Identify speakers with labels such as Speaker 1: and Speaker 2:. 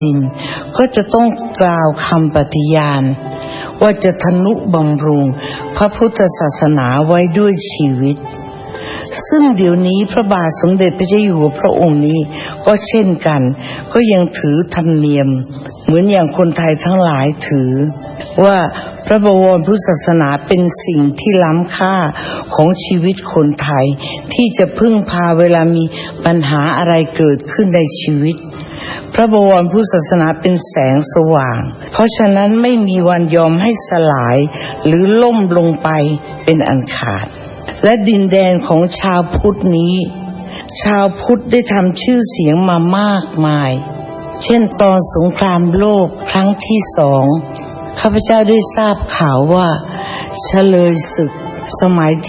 Speaker 1: ดินก็จะต้องกล่าวคำปฏิญาณว่าจะทนุบำรุงพระพุทธศาสนาไว้ด้วยชีวิตซึ่งเดี๋ยวนี้พระบาทสมเด็จพระเจ้าอยู่หัวพระองค์นี้ก็เช่นกันก็ยังถือธรรมเนียมเหมือนอย่างคนไทยทั้งหลายถือว่าพระบวรพุทธศาสนาเป็นสิ่งที่ล้ำค่าของชีวิตคนไทยที่จะพึ่งพาเวลามีปัญหาอะไรเกิดขึ้นในชีวิตพระบวรพุทธศาสนาเป็นแสงสว่างเพราะฉะนั้นไม่มีวันยอมให้สลายหรือล่มลงไปเป็นอันขาดและดินแดนของชาวพุทธนี้ชาวพุทธได้ทำชื่อเสียงมามากมายเช่นตอนสงครามโลกครั้งที่2ข้าพเจ้าได้ทราบข่าวว่าเฉลยศึกสมัย